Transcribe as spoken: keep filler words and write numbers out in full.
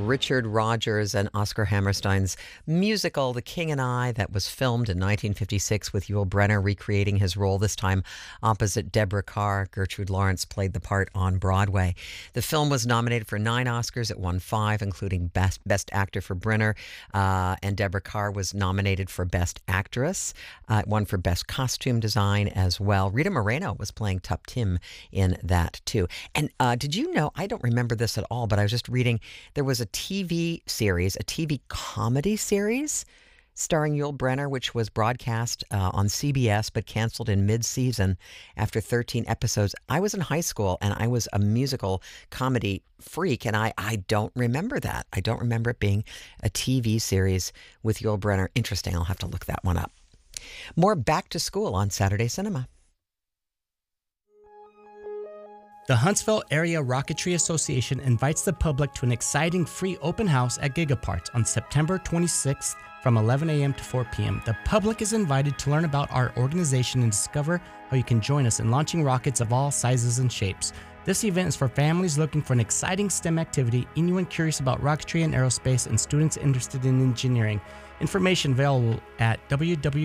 Richard Rodgers and Oscar Hammerstein's musical The King and I, that was filmed in nineteen fifty-six with Yul Brynner recreating his role, this time opposite Deborah Kerr. Gertrude Lawrence played the part on Broadway. The film was nominated for nine Oscars. It won five, including Best, Best Actor for Brynner, uh, and Deborah Kerr was nominated for Best Actress. Uh, it won for Best Costume Design as well. Rita Moreno was playing Tup Tim in that too. And uh, did you know, I don't remember this at all, but I was just reading, there was a T V series, a T V comedy series starring Yul Brynner, which was broadcast uh, on C B S but canceled in mid-season after thirteen episodes. I was in high school and I was a musical comedy freak, and I, I don't remember that. I don't remember it being a T V series with Yul Brynner. Interesting. I'll have to look that one up. More Back to School on Saturday Cinema. The Huntsville Area Rocketry Association invites the public to an exciting free open house at Gigaparts on September twenty-sixth from eleven a.m. to four p.m. The public is invited to learn about our organization and discover how you can join us in launching rockets of all sizes and shapes. This event is for families looking for an exciting STEM activity, anyone curious about rocketry and aerospace, and students interested in engineering. Information available at w w w